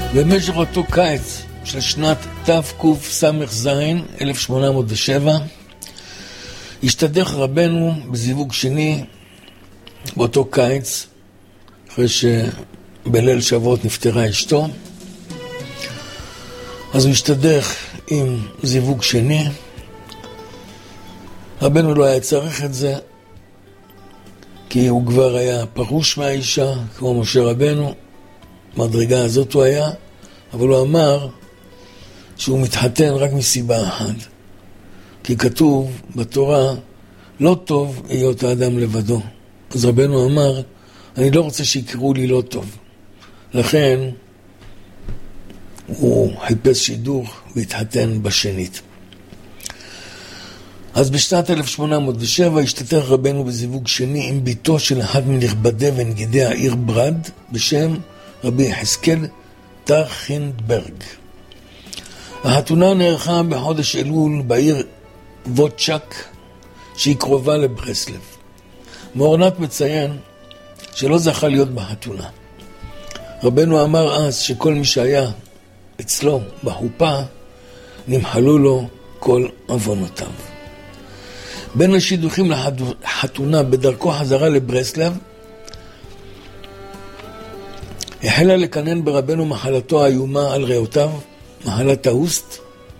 במשך אותו קיץ של שנת תקס"ז 1807 השתדך רבנו בזיווג שני באותו קיץ, אחרי שבליל שבועות נפטרה אשתו. אז הוא השתדך עם זיווג שני. רבנו לא היה צריך את זה, כי הוא כבר היה פרוש מהאישה, כמו משה רבנו. מדרגה הזאת הוא היה, אבל הוא אמר שהוא מתחתן רק מסיבה אחת. כי כתוב בתורה, לא טוב להיות האדם לבדו. אז רבנו אמר, אני לא רוצה שיקראו לי לא טוב. לכן הוא חיפש שידוך והתחתן בשנית. אז בשנת 1807 השתתף רבנו בזיווג שני עם ביתו של אחד מנכבדי ונגידי העיר ברד בשם רבי יחזקאל טרכטנברג. החתונה נערכה בחודש אלול בעיר וודצ'ק שהיא קרובה לברסלב. מורנת מציין שלא זכה להיות בחתונה. רבנו אמר אז שכל מי שהיה אצלו בחופה נמחלו לו כל עוונותיו. בין השידוכים לחתונה בדרכו חזרה לברסלב החלה לקנן ברבנו מחלתו האיומה על ריאותיו, מחלת האוסט,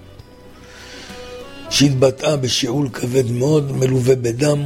שהתבטאה בשיעול כבד מאוד מלווה בדם,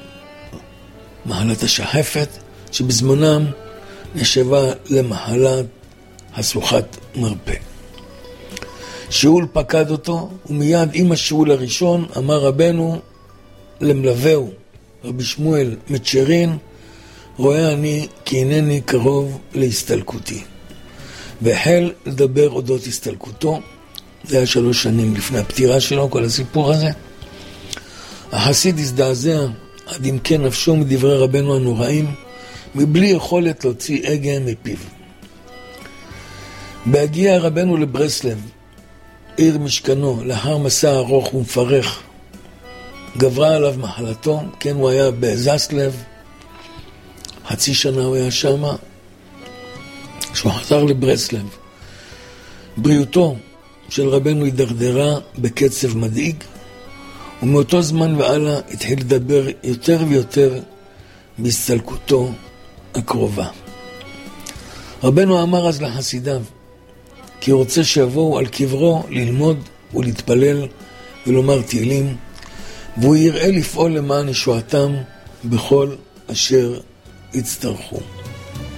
מחלת השחפת, שבזמנם נחשבה למחלת הסוחת מרפא. שיעול פקד אותו, ומיד עם השיעול הראשון אמר רבנו למלווהו, רבי שמואל מצ'רין, רואה אני כי אינני קרוב להסתלקותי. והחל לדבר אודות הסתלקותו. זה היה 3 שנים לפני הפטירה שלו, כל הסיפור הזה. החסיד הזדעזע עד עמקי נפשו מדברי רבנו הנוראים, מבלי יכולת להוציא הגה מפיו. בהגיע רבנו לברסלב, עיר משכנו, לאחר מסע ארוך ומפרך, גברה עליו מחלתו. כן, הוא היה בזסלב, 0.5 שנה הוא היה שם, שהוא חזר לברסלב. בריאותו של רבנו הידרדרה בקצב מדאיג, ומאותו זמן והלאה התחיל לדבר יותר ויותר בהסתלקותו הקרובה. רבנו אמר אז לחסידיו, כי הוא רוצה שיבואו על קברו ללמוד ולהתפלל ולומר תהילים, והוא יראה לפעול למען ישועתם בכל אשר יצטרכו.